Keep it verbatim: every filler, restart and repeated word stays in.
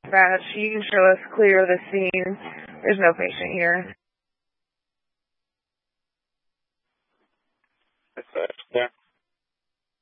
Dispatch, you can show us clear of the scene. There's no patient here. Dispatch, clear.